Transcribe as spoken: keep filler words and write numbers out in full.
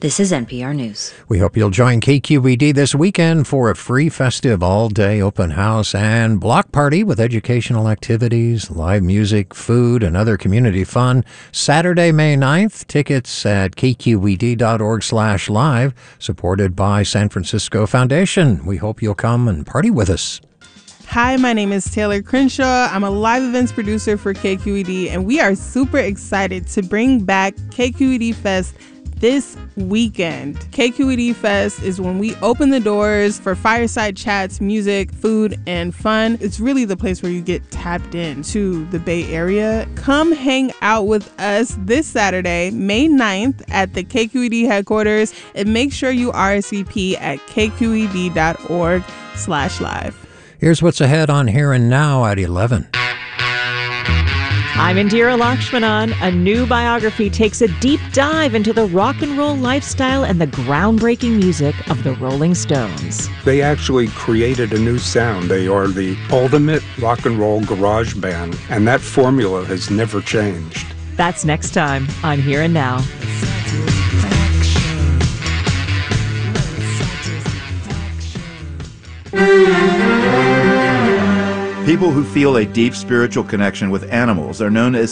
This is N P R News. We hope you'll join K Q E D this weekend for a free festive all-day open house and block party with educational activities, live music, food, and other community fun. Saturday, May ninth. Tickets at k q e d dot org slash live, supported by San Francisco Foundation. We hope you'll come and party with us. Hi, my name is Taylor Crenshaw. I'm a live events producer for K Q E D, and we are super excited to bring back K Q E D Fest this weekend. K Q E D Fest is when we open the doors for fireside chats, music, food, and fun. It's really the place where you get tapped into the Bay Area. Come hang out with us this Saturday, May ninth, at the K Q E D headquarters, and make sure you R S V P at k q e d dot org slash live. Here's what's ahead on Here and Now at eleven. I'm Indira Lakshmanan. A new biography takes a deep dive into the rock and roll lifestyle and the groundbreaking music of the Rolling Stones. They actually created a new sound. They are the ultimate rock and roll garage band, and that formula has never changed. That's next time on Here and Now. People who feel a deep spiritual connection with animals are known as